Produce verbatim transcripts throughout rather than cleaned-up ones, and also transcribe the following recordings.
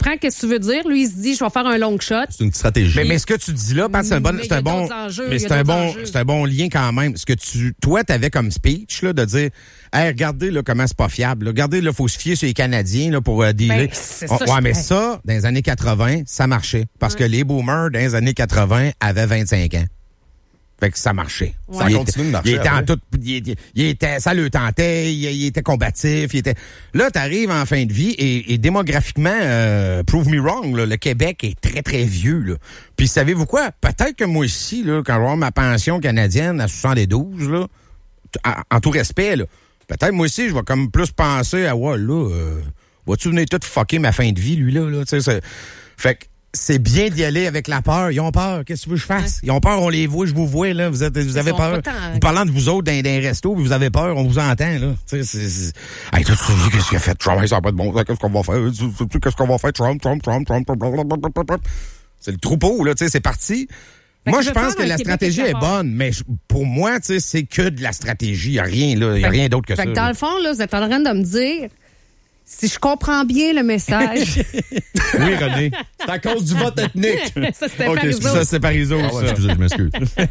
comprends ce que tu veux dire. Lui, il se dit, je vais faire un long shot. C'est une stratégie. Mais, mais ce que tu dis là, Pat, c'est un bon, Mais c'est un il y a bon, d'autres enjeux, mais il y a c'est un d'autres bon, enjeux. c'est un bon lien quand même. Ce que tu, toi, t'avais comme speech, là, de dire, hey, regardez, là, comment c'est pas fiable, là. Regardez, là, faut se fier sur les Canadiens, là, pour euh, dealer. Ben, c'est On- ça, ouais, je- mais ça, dans les années quatre-vingt, ça marchait. Parce que les boomers, dans les années quatre-vingt, avaient vingt-cinq ans. Fait que ça marchait. Ouais. Ça Il continue de marcher Il était en après. tout, il, il- il était, ça le tentait, il, il était combatif, il était. Là, t'arrives en fin de vie et, et démographiquement, euh, prove me wrong, là, le Québec est très très vieux. Là. Puis savez-vous quoi? Peut-être que moi aussi, là, quand je vais avoir ma pension canadienne à soixante-douze, là, t- en, en tout respect, là, peut-être moi aussi, je vais comme plus penser à ouais, là, euh, vas-tu venir tout fucker ma fin de vie, lui là, là, tu sais, c'est- fait que. C'est bien d'y aller avec la peur. Ils ont peur. Qu'est-ce que tu veux que je fasse? Ils ont peur, on les voit, je vous vois, là. Vous, êtes, vous avez sont peur. pas tant- Vous parlant de vous autres dans, dans les restos, puis vous avez peur, on vous entend, là. Tu sais, c'est. c'est... Hey, toi, tu sais, qu'est-ce qu'il a fait Trump? Hey, ça n'a pas de bon sens. Qu'est-ce qu'on va faire? Tu sais, Qu'est-ce qu'on va faire? Trump, Trump, Trump, Trump, Trump, blablabla. C'est le troupeau, là. Tu sais, c'est parti. Fait Moi, que je je pense veux que faire la un Québec stratégie avec est la peur. bonne, mais je- pour moi, tu sais, c'est que de la stratégie. Il n'y a rien, là. Il n'y a Fait que- rien d'autre que fait ça. que dans là. le fond, là, vous êtes en train de me dire, si je comprends bien le message, Oui, René. C'est à cause du vote ethnique. ça c'était Ok, Parizeau. Ça, c'est Parizeau, Ah ouais, ça. excusez, je m'excuse.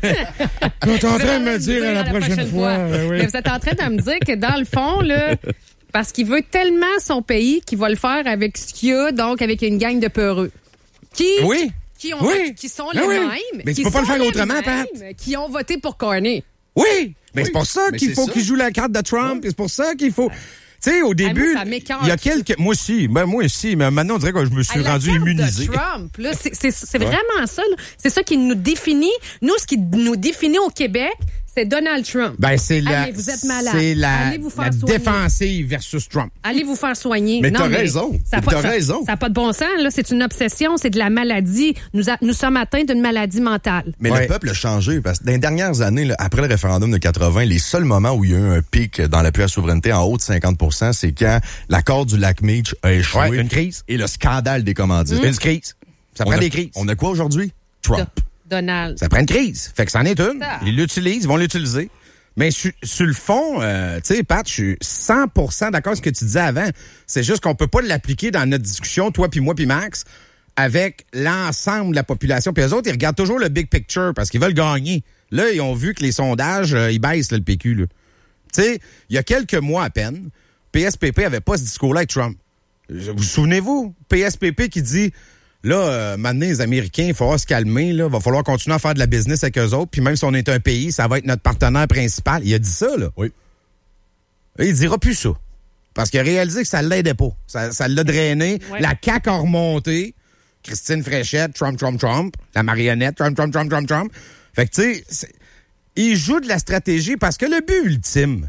T'es en train de me dire à la prochaine fois. Ben oui. Mais vous êtes en train de me dire que dans le fond, là, parce qu'il veut tellement son pays qu'il va le faire avec ce qu'il y a, donc avec une gang de peureux. Qui, Oui. qui, ont, Oui. qui sont Ah les oui. mêmes. Mais tu qui peux pas le sont faire les autrement, mêmes Pat. Qui ont voté pour Carney. Oui, mais Oui, c'est pour ça mais qu'il c'est faut ça. qu'il joue la carte de Trump. et C'est pour ça qu'il faut. Tu sais, au début, moi, ça m'écoeure. il y a quelques. Moi aussi, ben moi aussi, mais maintenant on dirait que je me suis À la rendu carte immunisé. de Trump, là, c'est, c'est, c'est vraiment ça. là. C'est ça qui nous définit. Nous, ce qui nous définit au Québec, c'est Donald Trump. Ben c'est la. Allez, vous êtes malade. C'est la, Allez vous faire la soigner. défensive versus Trump. Allez vous faire soigner. Mais Non, t'as raison. Ça a Mais pas, t'as ça- raison. Ça n'a pas de bon sens. Là. C'est une obsession, c'est de la maladie. Nous, a- nous sommes atteints d'une maladie mentale. Mais Ouais. le peuple a changé parce que dans les dernières années, là, après le référendum de quatre-vingt, les seuls moments où il y a eu un pic dans l'appui à la souveraineté en haut de cinquante pour cent, c'est quand l'accord du lac Meach a échoué. Ouais, une crise. Et le scandale des commandites. Une crise. Ça On prend a- des crises. On a quoi aujourd'hui? Trump. Donald. Ça prend une crise. Fait que c'en est une. Ça. Ils l'utilisent, ils vont l'utiliser. Mais sur, sur le fond, euh, tu sais, Pat, je suis cent pour cent d'accord avec ce que tu disais avant. C'est juste qu'on peut pas l'appliquer dans notre discussion, toi puis moi puis Max, avec l'ensemble de la population. Puis eux autres, ils regardent toujours le big picture parce qu'ils veulent gagner. Là, ils ont vu que les sondages, euh, ils baissent là, le P Q. Là. Tu sais, il y a quelques mois à peine, P S P P avait pas ce discours-là avec Trump. Je- Vous souvenez-vous? P S P P qui dit... Là, euh, maintenant, les Américains, il faudra se calmer. Là, va falloir continuer à faire de la business avec eux autres. Puis même si on est un pays, ça va être notre partenaire principal. Il a dit ça, là. Oui. Et il dira plus ça. Parce qu'il a réalisé que ça l'aidait pas. Ça, ça l'a drainé. Ouais. La C A Q a remonté. Christine Fréchette, Trump, Trump, Trump. La marionnette, Trump, Trump, Trump, Trump, Trump. Fait que, tu sais, c'est- il joue de la stratégie parce que le but ultime,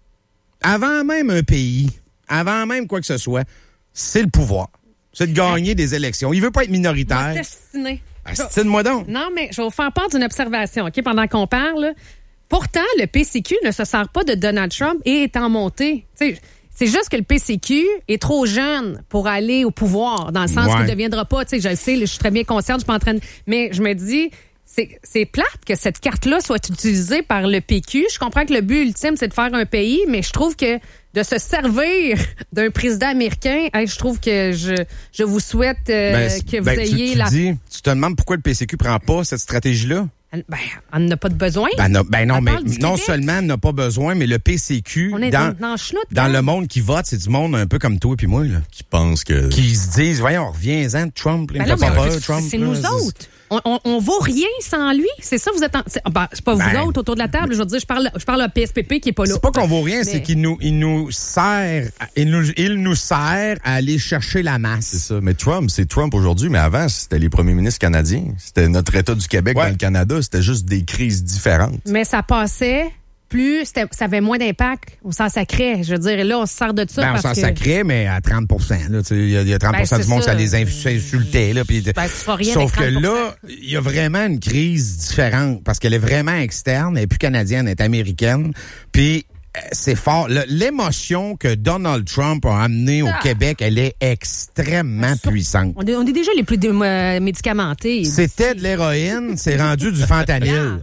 avant même un pays, avant même quoi que ce soit, c'est le pouvoir. C'est de gagner des élections. Il veut pas être minoritaire. Destiné. Astine-moi donc. Non, mais je vais vous faire part d'une observation, OK, pendant qu'on parle. là. Pourtant, le P C Q ne se sert pas de Donald Trump et est en montée. Tu sais, c'est juste que le P C Q est trop jeune pour aller au pouvoir, dans le sens Ouais. qu'il ne deviendra pas. Tu sais, je le sais, je suis très bien consciente, je suis pas en train de... Mais je me dis, c'est, c'est plate que cette carte-là soit utilisée par le P Q. Je comprends que le but ultime, c'est de faire un pays, mais je trouve que de se servir d'un président américain, hey, je trouve que je, je vous souhaite euh, Ben, que vous ben, tu- ayez tu, la... dis, tu te demandes pourquoi le P C Q prend pas cette stratégie-là? Ben, on n'a pas de besoin. Ben, non, ben non, On mais parle du non Québec. seulement n'a pas besoin, mais le P C Q, On est dans, dans, dans chenoute, dans hein? le monde qui vote, c'est du monde un peu comme toi et moi, là. Qui pense que... Qui se disent, voyons, reviens-en de Trump. Là, Ben il là, me fait mais pas peur, c'est- Trump, c'est là, nous autres. On, on, on vaut rien sans lui. C'est ça, vous êtes en... C'est, ben, c'est pas vous Ben. autres autour de la table. Je veux dire, je parle, je parle à P S P P qui est pas là. C'est pas qu'on vaut rien, Mais- c'est qu'il nous, il nous sert, il nous, il nous sert à aller chercher la C'est masse. ça. Mais Trump, c'est Trump aujourd'hui, mais avant, c'était les premiers ministres canadiens. C'était notre État du Québec Ouais. dans le Canada. C'était juste des crises différentes. Mais ça passait plus, c'était- ça avait moins d'impact. On s'en sacrait. Je veux dire, là, on se sert de ça Ben, on parce s'en que... sacrait, mais à trente pour cent. là, tu sais, Il y, a- il y a trente pour cent Ben, du c'est monde, ça, ça. les inf- insultait. Là, puis- Ben, tu feras rien Sauf que avec trente pour cent. là, il y a vraiment une crise différente parce qu'elle est vraiment externe, elle n'est plus canadienne, elle est américaine. Puis euh, c'est fort. Le- l'émotion que Donald Trump a amenée au Ah. Québec, elle est extrêmement Ça- puissante. On est, on est déjà les plus dé- euh, médicamentés. C'était de l'héroïne, c'est rendu du fentanyl.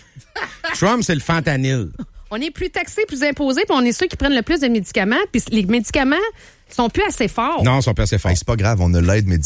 Trump, c'est le fentanyl. On est plus taxés, plus imposés, puis on est ceux qui prennent le plus de médicaments. Puis les médicaments sont plus assez forts. Non, son père, c'est fort. Hey, c'est pas grave, on a l'aide médicale.